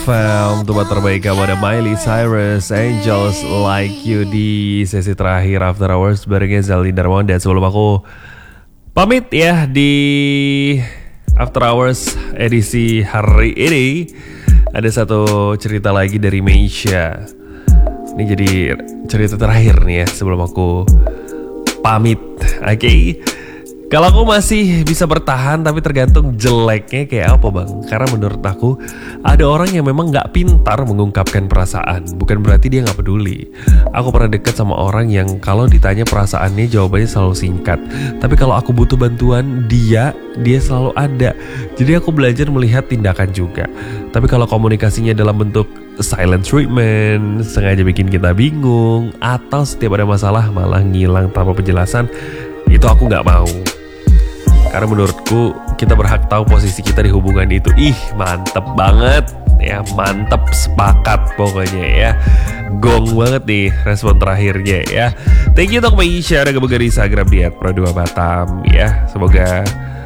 FM. Tempat terbaik kamu ada Miley Cyrus, Angels Like You di sesi terakhir After Hours barengnya Zaldi Darmawan. Dan sebelum aku pamit ya di After Hours edisi hari ini, ada satu cerita lagi dari Meisha. Ini jadi cerita terakhir nih ya sebelum aku pamit. Oke. Kalau aku masih bisa bertahan, tapi tergantung jeleknya kayak apa bang. Karena menurut aku ada orang yang memang gak pintar mengungkapkan perasaan. Bukan berarti dia gak peduli. Aku pernah deket sama orang yang kalau ditanya perasaannya jawabannya selalu singkat. Tapi kalau aku butuh bantuan dia selalu ada. Jadi aku belajar melihat tindakan juga. Tapi kalau komunikasinya dalam bentuk silent treatment, sengaja bikin kita bingung, atau setiap ada masalah malah ngilang tanpa penjelasan, itu aku gak mau. Karena menurutku kita berhak tahu posisi kita di hubungan itu. Ih mantep banget ya, mantep, sepakat pokoknya ya. Gong banget nih respon terakhirnya ya. Thank you untuk Meisha udah gabung di Instagram di @pro2batam ya. Semoga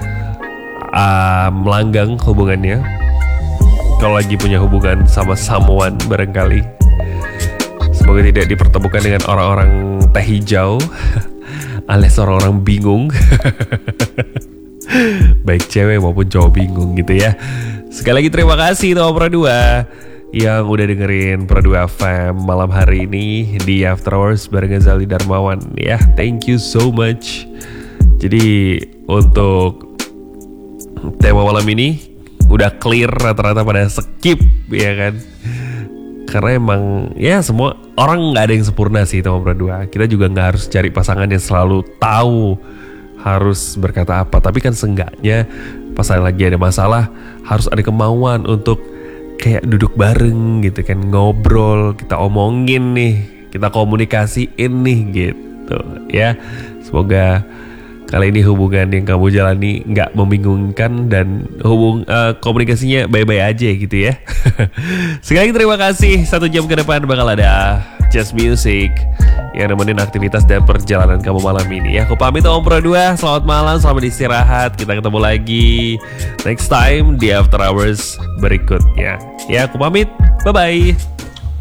melanggang hubungannya. Kalau lagi punya hubungan sama someone barangkali, semoga tidak dipertemukan dengan orang-orang teh hijau alias orang-orang bingung. Baik cewek maupun cowok bingung gitu ya. Sekali lagi terima kasih untuk Pro2 yang udah dengerin Pro2 FM malam hari ini di After Hours bareng Zaldi Darmawan ya. Thank you so much. Jadi untuk tema malam ini udah clear, rata-rata pada skip ya kan. Karena emang ya semua orang gak ada yang sempurna sih sama Pro2. Kita juga gak harus cari pasangan yang selalu tahu harus berkata apa. Tapi kan seenggaknya pas lagi ada masalah harus ada kemauan untuk kayak duduk bareng gitu kan, ngobrol, kita omongin nih, kita komunikasiin nih gitu ya. Semoga kali ini hubungan yang kamu jalani gak membingungkan dan komunikasinya baik-baik aja gitu ya. Sekali lagi terima kasih. 1 jam ke depan bakal ada Just Music yang nemenin aktivitas dan perjalanan kamu malam ini ya. Aku pamit Om Pro2. Selamat malam, selamat istirahat. Kita ketemu lagi next time di After Hours berikutnya. Ya aku pamit. Bye-bye.